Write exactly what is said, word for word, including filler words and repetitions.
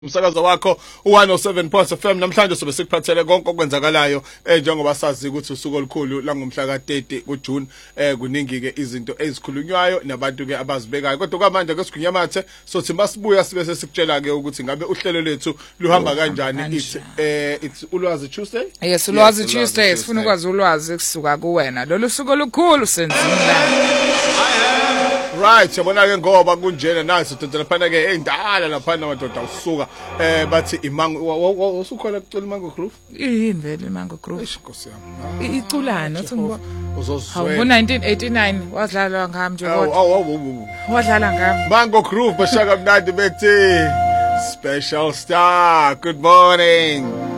Umsakazo wakho one oh seven point F M namhlanje sobe sikuphathele konke okwenzakalayo eh njengoba sazi ukuthi usuku olukhulu la ngomhla ka thirty kuJune eh kuningi ke izinto ezikhulunywayo nabantu ke abazibekayo kodwa kwamanje ke sigunyamathe sothi masibuya sibe sesikutshela ke ukuthi ngabe uhlelo lethu luhamba kanjani ithi eh it's ulwazi Tuesday. Yes, ulwazi Tuesday sifuna ukwazi ulwazi kusuka kuwena lolu suku olukhulu senzile. Right, yabona ke ngoba kunjena naso dodela phana ke endala lapha madoda usuka eh bathi imango usukhona kucela imango groove yini vele imango groove inkosi yami iculana uthi ngibo uzozwe ngo nineteen eighty-nine wadlala ngami nje kodwa wadlala ngami Mango Groove bashaka mnandi bethi special star good morning.